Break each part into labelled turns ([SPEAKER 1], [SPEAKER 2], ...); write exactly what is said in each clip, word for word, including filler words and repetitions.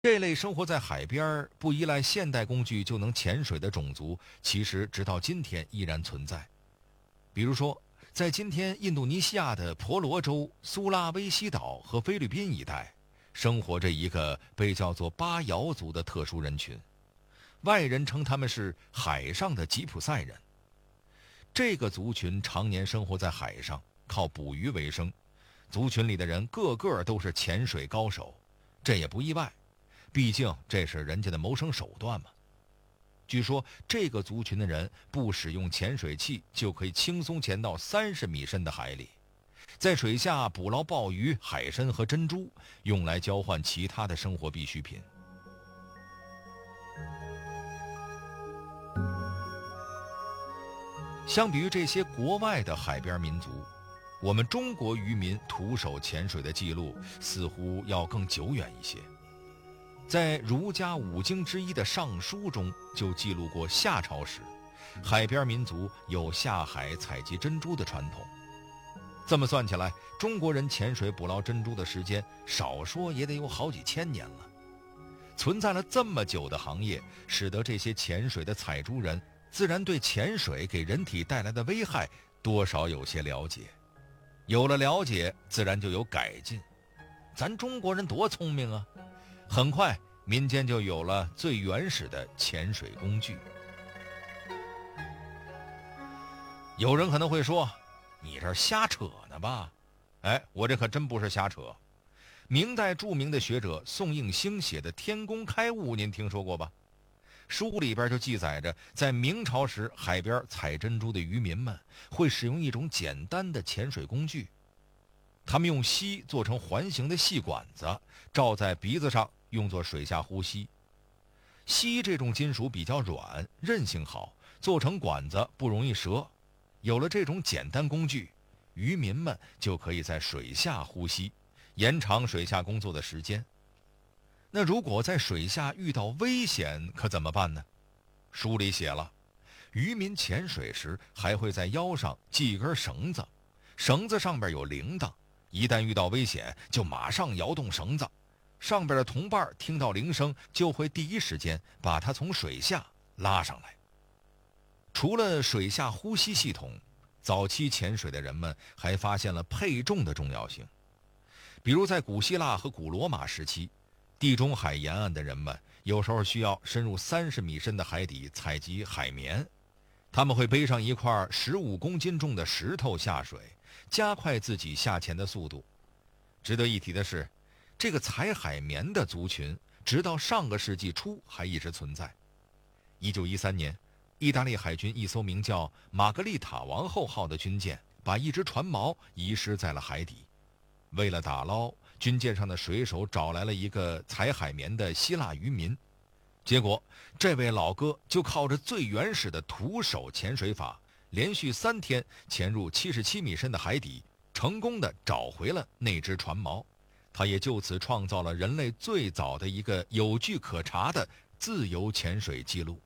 [SPEAKER 1] 这类生活在海边不依赖现代工具就能潜水的种族，其实直到今天依然存在。比如说，在今天印度尼西亚的婆罗洲、苏拉威西岛和菲律宾一带，生活着一个被叫做巴瑶族的特殊人群，外人称他们是海上的吉普赛人。这个族群常年生活在海上，靠捕鱼为生，族群里的人个个都是潜水高手，这也不意外，毕竟这是人家的谋生手段嘛。据说这个族群的人不使用潜水器就可以轻松潜到三十米深的海里，在水下捕捞鲍鱼、海参和珍珠，用来交换其他的生活必需品。相比于这些国外的海边民族，我们中国渔民徒手潜水的记录似乎要更久远一些。在儒家五经之一的《尚书》中就记录过夏朝时，海边民族有下海采集珍珠的传统。这么算起来，中国人潜水捕捞珍珠的时间少说也得有好几千年了。存在了这么久的行业，使得这些潜水的采珠人自然对潜水给人体带来的危害多少有些了解。有了了解，自然就有改进。咱中国人多聪明啊！很快民间就有了最原始的潜水工具。有人可能会说，你这瞎扯呢吧？哎，我这可真不是瞎扯。明代著名的学者宋应星写的《天工开物》您听说过吧？书里边就记载着，在明朝时海边采珍珠的渔民们会使用一种简单的潜水工具，他们用锡做成环形的细管子，罩在鼻子上，用作水下呼吸。锡这种金属比较软，韧性好，做成管子不容易折。有了这种简单工具，渔民们就可以在水下呼吸，延长水下工作的时间。那如果在水下遇到危险可怎么办呢？书里写了，渔民潜水时还会在腰上系一根绳子，绳子上边有铃铛，一旦遇到危险就马上摇动绳子，上边的同伴听到铃声就会第一时间把他从水下拉上来。除了水下呼吸系统，早期潜水的人们还发现了配重的重要性。比如在古希腊和古罗马时期，地中海沿岸的人们有时候需要深入三十米深的海底采集海绵，他们会背上一块十五公斤重的石头下水，加快自己下潜的速度。值得一提的是，这个采海绵的族群直到上个世纪初还一直存在。一九一三年，意大利海军一艘名叫玛格丽塔王后号的军舰把一只船锚遗失在了海底。为了打捞，军舰上的水手找来了一个采海绵的希腊渔民，结果这位老哥就靠着最原始的徒手潜水法，连续三天潜入七十七米深的海底，成功地找回了那只船锚。他也就此创造了人类最早的一个有据可查的自由潜水记录。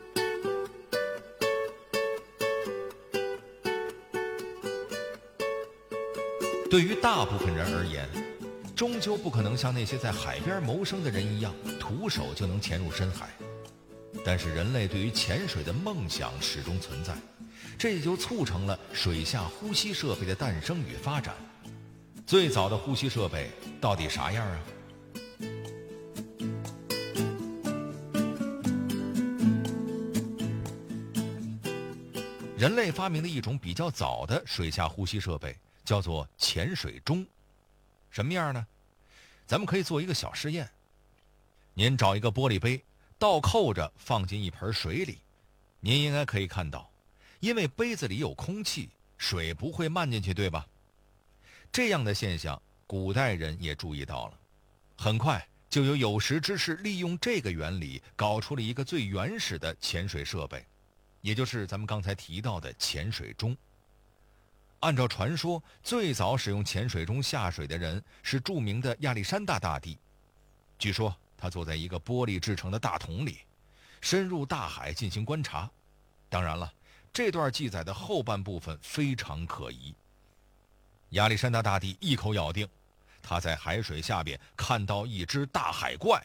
[SPEAKER 1] 对于大部分人而言，终究不可能像那些在海边谋生的人一样，徒手就能潜入深海。但是人类对于潜水的梦想始终存在，这也就促成了水下呼吸设备的诞生与发展。最早的呼吸设备到底啥样啊？人类发明的一种比较早的水下呼吸设备叫做潜水钟。什么样呢？咱们可以做一个小实验。您找一个玻璃杯，倒扣着放进一盆水里，您应该可以看到，因为杯子里有空气，水不会漫进去，对吧？这样的现象，古代人也注意到了。很快就有有识之士利用这个原理，搞出了一个最原始的潜水设备，也就是咱们刚才提到的潜水钟。按照传说，最早使用潜水钟下水的人是著名的亚历山大大帝。据说他坐在一个玻璃制成的大桶里，深入大海进行观察。当然了，这段记载的后半部分非常可疑。亚历山大大帝一口咬定， 他在海水下边看到一只大海怪。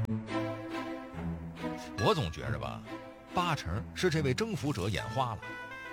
[SPEAKER 1] 我总觉着吧，八成是这位征服者眼花了。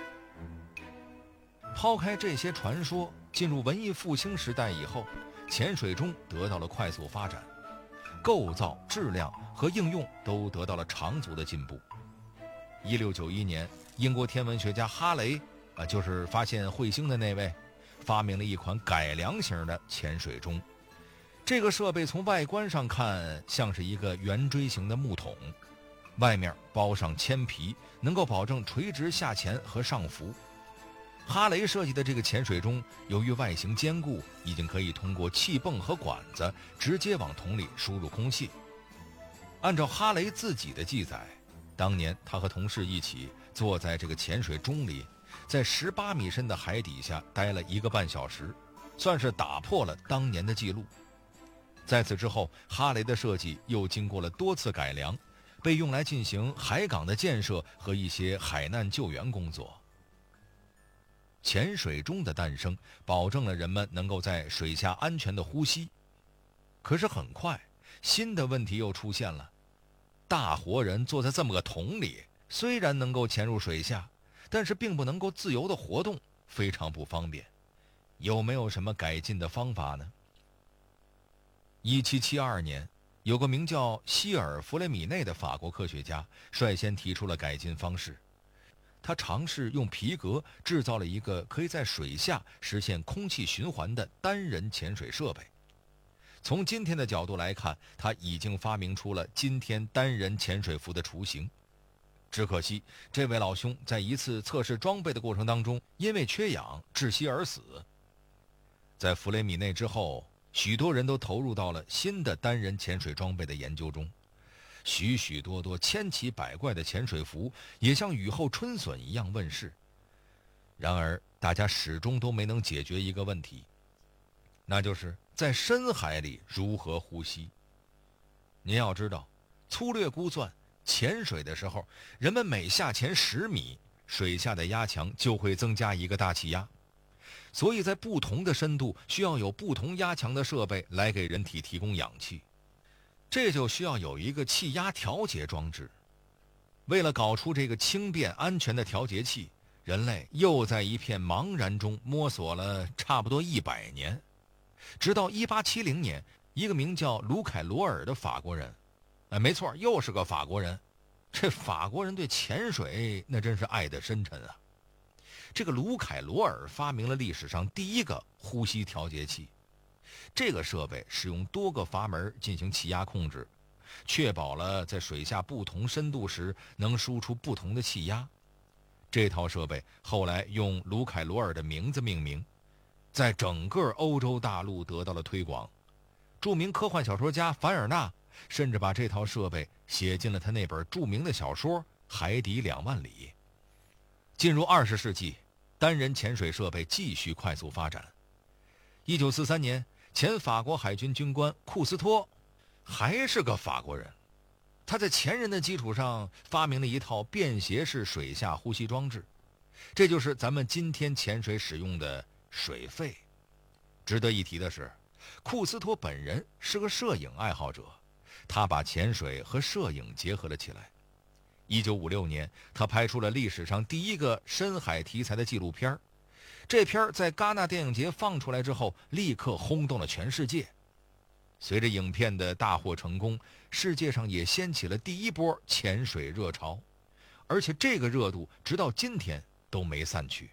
[SPEAKER 1] 抛开这些传说，进入文艺复兴时代以后，潜水钟得到了快速发展，构造、质量和应用都得到了长足的进步。一六九一年，英国天文学家哈雷啊，就是发现彗星的那位，发明了一款改良型的潜水钟。这个设备从外观上看像是一个圆锥形的木桶，外面包上铅皮，能够保证垂直下潜和上浮。哈雷设计的这个潜水钟，由于外形坚固，已经可以通过气泵和管子直接往桶里输入空气。按照哈雷自己的记载，当年他和同事一起坐在这个潜水钟里，在十八米深的海底下待了一个半小时，算是打破了当年的记录。在此之后，哈雷的设计又经过了多次改良，被用来进行海港的建设和一些海难救援工作。潜水钟的诞生，保证了人们能够在水下安全的呼吸。可是很快，新的问题又出现了。大活人坐在这么个桶里，虽然能够潜入水下，但是并不能够自由的活动，非常不方便。有没有什么改进的方法呢？一七七二年，有个名叫希尔弗雷米内的法国科学家率先提出了改进方式。他尝试用皮革制造了一个可以在水下实现空气循环的单人潜水设备。从今天的角度来看，他已经发明出了今天单人潜水服的雏形。只可惜，这位老兄在一次测试装备的过程当中，因为缺氧窒息而死。在弗雷米内之后，许多人都投入到了新的单人潜水装备的研究中。许许多多千奇百怪的潜水服也像雨后春笋一样问世。然而大家始终都没能解决一个问题，那就是在深海里如何呼吸。您要知道，粗略估算，潜水的时候，人们每下潜十米，水下的压强就会增加一个大气压。所以在不同的深度需要有不同压强的设备来给人体提供氧气，这就需要有一个气压调节装置。为了搞出这个轻便安全的调节器，人类又在一片茫然中摸索了差不多一百年，直到一八七零年，一个名叫卢凯罗尔的法国人，哎，没错，又是个法国人。这法国人对潜水那真是爱得深沉啊。这个卢凯罗尔发明了历史上第一个呼吸调节器。这个设备使用多个阀门进行气压控制，确保了在水下不同深度时能输出不同的气压。这套设备后来用卢凯罗尔的名字命名，在整个欧洲大陆得到了推广。著名科幻小说家凡尔纳甚至把这套设备写进了他那本著名的小说《海底两万里》。进入二十世纪，单人潜水设备继续快速发展。一九四三年，前法国海军军官库斯托还是个法国人，他在前人的基础上发明了一套便携式水下呼吸装置，这就是咱们今天潜水使用的水肺。值得一提的是，库斯托本人是个摄影爱好者，他把潜水和摄影结合了起来。一九五六年，他拍出了历史上第一个深海题材的纪录片。这片在戛纳电影节放出来之后，立刻轰动了全世界。随着影片的大获成功，世界上也掀起了第一波潜水热潮，而且这个热度直到今天都没散去。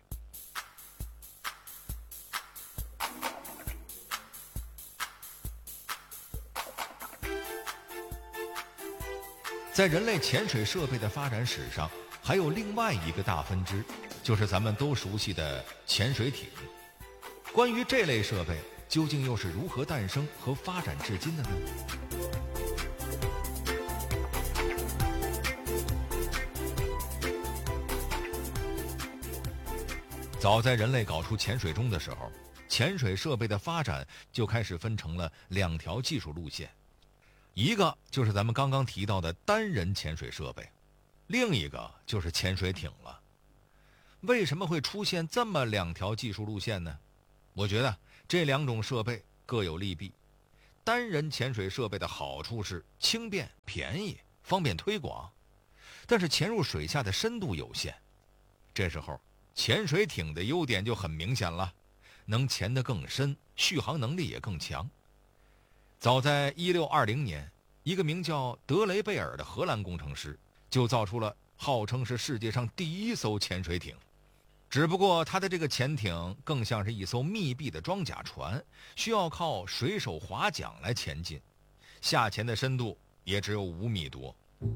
[SPEAKER 1] 在人类潜水设备的发展史上，还有另外一个大分支，就是咱们都熟悉的潜水艇。关于这类设备究竟又是如何诞生和发展至今的呢？早在人类搞出潜水钟的时候，潜水设备的发展就开始分成了两条技术路线，一个就是咱们刚刚提到的单人潜水设备，另一个就是潜水艇了。为什么会出现这么两条技术路线呢？我觉得这两种设备各有利弊。单人潜水设备的好处是轻便、便宜、方便推广，但是潜入水下的深度有限。这时候，潜水艇的优点就很明显了，能潜得更深，续航能力也更强。早在一六二零年，一个名叫德雷贝尔的荷兰工程师就造出了号称是世界上第一艘潜水艇。只不过他的这个潜艇更像是一艘密闭的装甲船，需要靠水手划桨来前进，下潜的深度也只有五米多。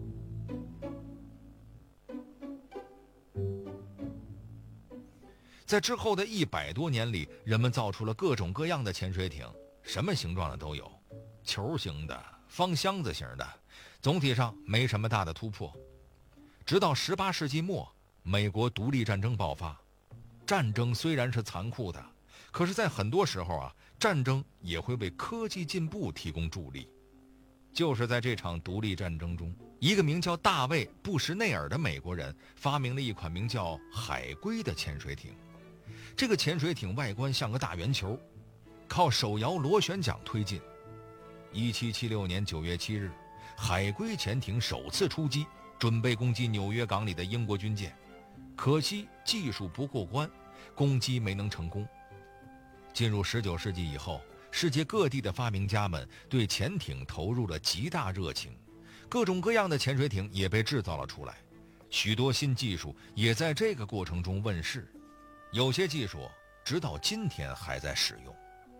[SPEAKER 1] 在之后的一百多年里，人们造出了各种各样的潜水艇，什么形状的都有，球形的、方箱子型的，总体上没什么大的突破。直到十八世纪末，美国独立战争爆发。战争虽然是残酷的，可是在很多时候啊，战争也会为科技进步提供助力。就是在这场独立战争中，一个名叫大卫·布什内尔的美国人发明了一款名叫海龟的潜水艇。这个潜水艇外观像个大圆球，靠手摇螺旋桨推进。一七七六年九月七日，海龟潜艇首次出击，准备攻击纽约港里的英国军舰。可惜技术不过关，攻击没能成功。进入十九世纪以后，世界各地的发明家们对潜艇投入了极大热情，各种各样的潜水艇也被制造了出来，许多新技术也在这个过程中问世，有些技术直到今天还在使用。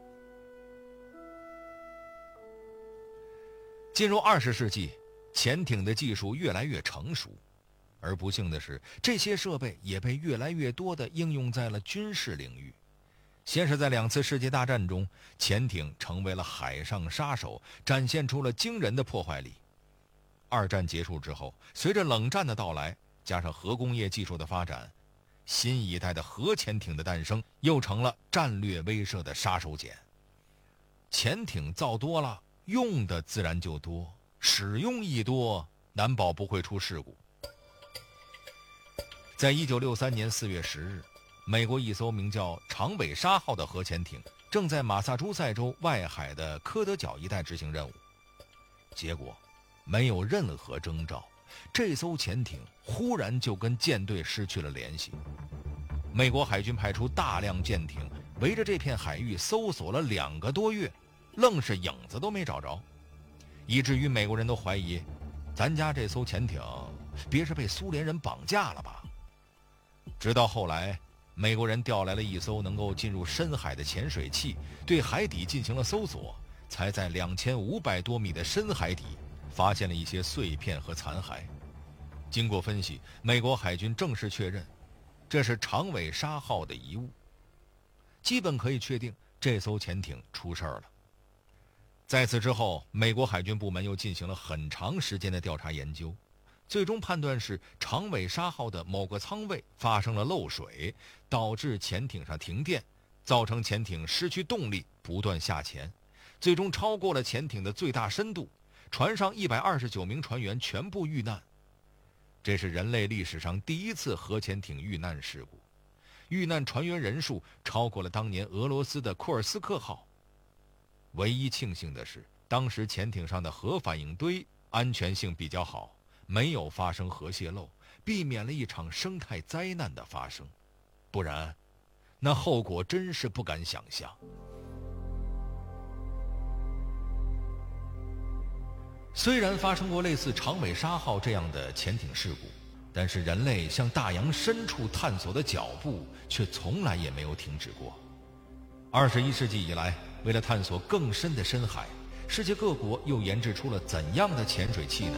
[SPEAKER 1] 进入二十世纪，潜艇的技术越来越成熟。而不幸的是，这些设备也被越来越多地应用在了军事领域。先是在两次世界大战中，潜艇成为了海上杀手，展现出了惊人的破坏力。二战结束之后，随着冷战的到来，加上核工业技术的发展，新一代的核潜艇的诞生又成了战略威慑的杀手锏。潜艇造多了，用的自然就多，使用一多，难保不会出事故。在一九六三年四月十日，美国一艘名叫长尾鲨号的核潜艇正在马萨诸塞州外海的科德角一带执行任务。结果没有任何征兆，这艘潜艇忽然就跟舰队失去了联系。美国海军派出大量舰艇围着这片海域搜索了两个多月，愣是影子都没找着，以至于美国人都怀疑咱家这艘潜艇别是被苏联人绑架了吧。直到后来，美国人调来了一艘能够进入深海的潜水器，对海底进行了搜索，才在两千五百多米的深海底发现了一些碎片和残骸。经过分析，美国海军正式确认，这是长尾鲨号的遗物，基本可以确定这艘潜艇出事儿了。在此之后，美国海军部门又进行了很长时间的调查研究，最终判断是长尾鲨号的某个舱位发生了漏水，导致潜艇上停电，造成潜艇失去动力，不断下潜，最终超过了潜艇的最大深度，船上一百二十九名船员全部遇难。这是人类历史上第一次核潜艇遇难事故，遇难船员人数超过了当年俄罗斯的库尔斯克号。唯一庆幸的是，当时潜艇上的核反应堆安全性比较好，没有发生核泄漏，避免了一场生态灾难的发生，不然那后果真是不敢想象。虽然发生过类似长尾鲨号这样的潜艇事故，但是人类向大洋深处探索的脚步却从来也没有停止过。二十一世纪以来，为了探索更深的深海，世界各国又研制出了怎样的潜水器呢？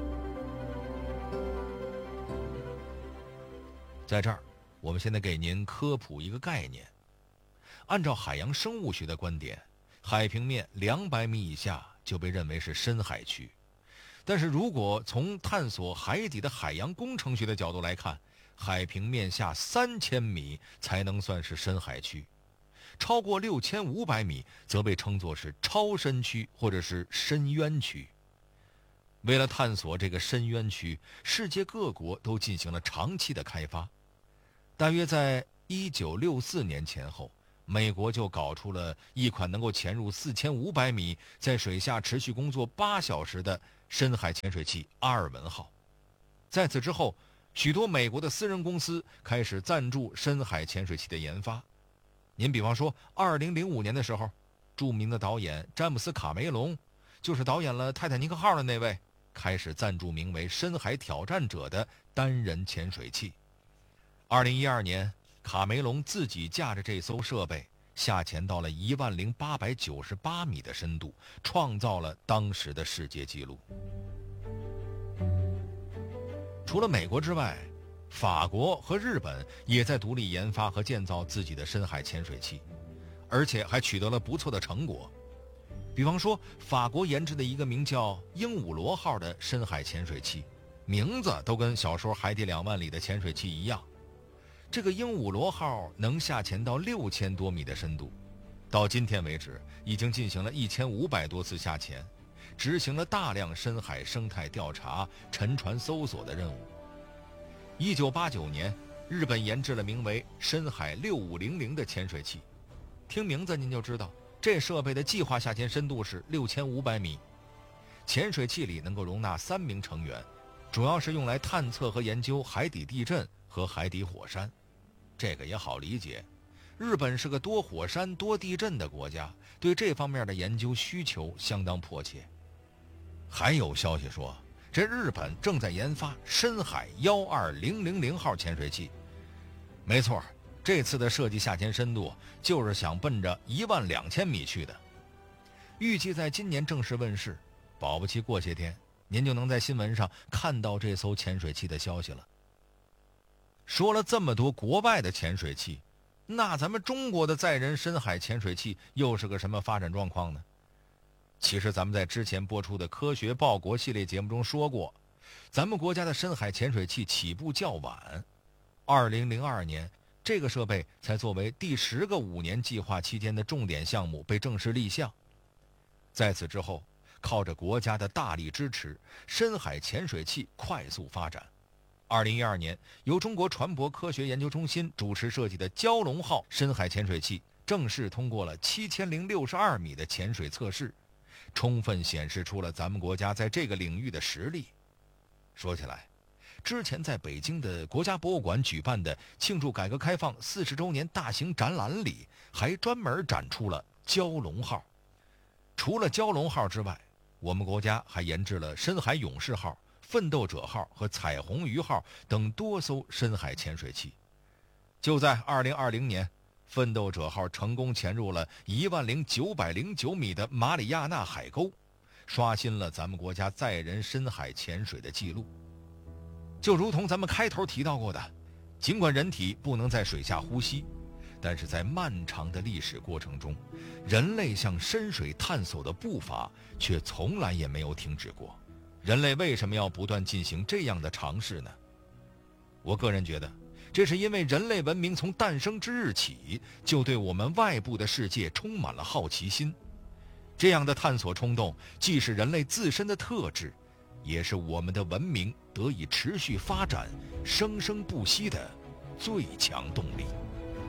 [SPEAKER 1] 在这儿，我们现在给您科普一个概念。按照海洋生物学的观点，海平面两百米以下就被认为是深海区。但是如果从探索海底的海洋工程学的角度来看，海平面下三千米才能算是深海区，超过六千五百米则被称作是超深区或者是深渊区。为了探索这个深渊区，世界各国都进行了长期的开发。大约在一九六四年前后， 美国就搞出了一款能够潜入四千五百米，在水下持续工作八小时的深海潜水器阿尔文号。在此之后，许多美国的私人公司开始赞助深海潜水器的研发。您比方说，二零零五年的时候，著名的导演詹姆斯·卡梅隆，就是导演了《泰坦尼克号》的那位，开始赞助名为“深海挑战者”的单人潜水器。二零一二年，卡梅隆自己驾着这艘设备下潜到了一万零八百九十八米的深度，创造了当时的世界纪录。除了美国之外，法国和日本也在独立研发和建造自己的深海潜水器，而且还取得了不错的成果。比方说，法国研制的一个名叫鹦鹉螺号的深海潜水器，名字都跟小说《海底两万里》的潜水器一样。这个鹦鹉螺号能下潜到六千多米的深度，到今天为止已经进行了一千五百多次下潜，执行了大量深海生态调查、沉船搜索的任务。一九八九年，日本研制了名为深海六五零零的潜水器，听名字您就知道，这设备的计划下潜深度是六千五百米。潜水器里能够容纳三名成员，主要是用来探测和研究海底地震和海底火山。这个也好理解，日本是个多火山多地震的国家，对这方面的研究需求相当迫切。还有消息说，这日本正在研发深海一二零零零号潜水器。没错，这次的设计下潜深度就是想奔着一万两千米去的，预计在今年正式问世，保不齐过些天您就能在新闻上看到这艘潜水器的消息了。说了这么多国外的潜水器，那咱们中国的载人深海潜水器又是个什么发展状况呢？其实咱们在之前播出的科学报国系列节目中说过，咱们国家的深海潜水器起步较晚，二零零二年这个设备才作为第十个五年计划期间的重点项目被正式立项。在此之后，靠着国家的大力支持，深海潜水器快速发展。二零一二年，由中国船舶科学研究中心主持设计的蛟龙号深海潜水器正式通过了七千零六十二米的潜水测试，充分显示出了咱们国家在这个领域的实力。说起来，之前在北京的国家博物馆举办的庆祝改革开放四十周年大型展览里，还专门展出了蛟龙号。除了蛟龙号之外，我们国家还研制了深海勇士号、奋斗者号和彩虹鱼号等多艘深海潜水器。就在二零二零年，奋斗者号成功潜入了一万零九百零九米的马里亚纳海沟，刷新了咱们国家载人深海潜水的记录。就如同咱们开头提到过的，尽管人体不能在水下呼吸，但是在漫长的历史过程中，人类向深水探索的步伐却从来也没有停止过。人类为什么要不断进行这样的尝试呢？我个人觉得，这是因为人类文明从诞生之日起，就对我们外部的世界充满了好奇心。这样的探索冲动，既是人类自身的特质，也是我们的文明得以持续发展、生生不息的最强动力。